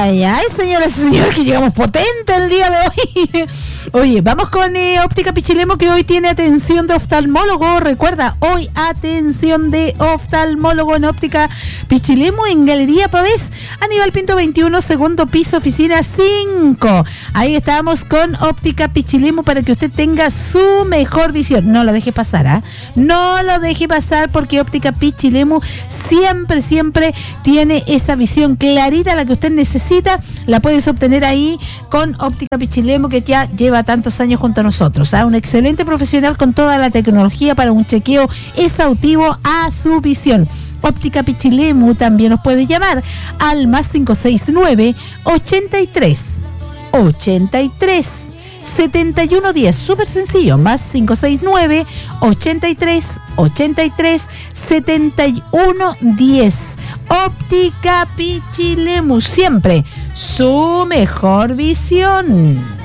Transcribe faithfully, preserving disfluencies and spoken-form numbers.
ay, ay, señoras y señores, que llegamos potente el día de hoy. Oye, vamos con eh, Óptica Pichilemu, que hoy tiene atención de oftalmólogo. Recuerda, hoy atención de oftalmólogo en Óptica Pichilemu en Galería Pavés, Aníbal Pinto veintiuno, segundo piso, oficina cinco. Ahí estamos con Óptica Pichilemu para que usted tenga su mejor visión. No lo deje pasar, ¿ah? ¿eh? No lo deje pasar, porque Óptica Pichilemu siempre, siempre tiene esa visión clarita, la que usted necesita. La puedes obtener ahí con Óptica Pichilemu, que ya lleva tantos años junto a nosotros, ¿eh? Un excelente profesional con toda la tecnología para un chequeo exhaustivo a su visión. Óptica Pichilemu también nos puede llamar al más cinco seis nueve, ochenta y tres, ochenta y tres, setenta y uno diez, súper sencillo, más cinco seis nueve, ochenta y tres, ochenta y tres, setenta y uno diez. Óptica Pichilemu, siempre su mejor visión.